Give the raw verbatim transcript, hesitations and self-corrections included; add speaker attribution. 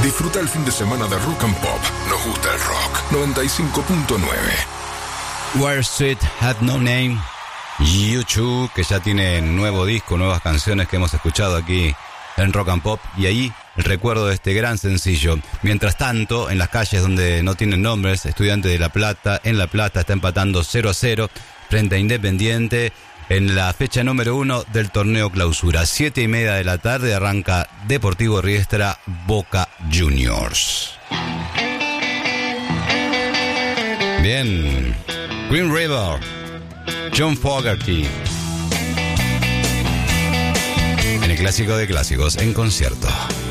Speaker 1: Disfruta el fin de semana de Rock and Pop. Nos gusta el rock. noventa y cinco punto nueve.
Speaker 2: Wall Street Had No Name. U dos, que ya tiene nuevo disco, nuevas canciones que hemos escuchado aquí en Rock and Pop. Y ahí el recuerdo de este gran sencillo. Mientras tanto, en las calles donde no tienen nombres, Estudiantes de La Plata, en La Plata, está empatando cero a cero frente a Independiente en la fecha número uno del torneo clausura. Siete y media de la tarde arranca Deportivo Riestra Boca Juniors. Bien, Green River, John Fogerty, en el clásico de clásicos en concierto.